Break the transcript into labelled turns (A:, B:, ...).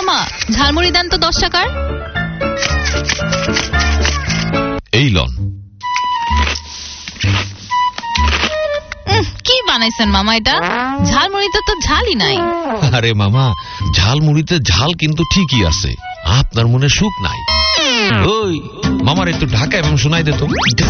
A: মামা ঝালমুড়ি দেন তো 10 টাকার।
B: এই লন।
A: কি বানাইছেন মামা এটা? ঝালমুড়িতে তো ঝালই নাই।
B: আরে মামা, ঝালমুড়িতে ঝাল কিন্তু ঠিকই আছে, আপনার মনে সুখ নাই। ওই মামার একটু ঢাকা এবং শোনাই দে তো।